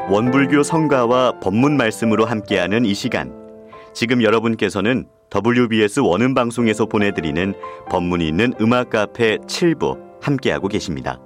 원불교 성가와 법문 말씀으로 함께하는 이 시간, 지금 여러분께서는 WBS 원음방송에서 보내드리는 법문이 있는 음악 카페 7부 함께하고 계십니다.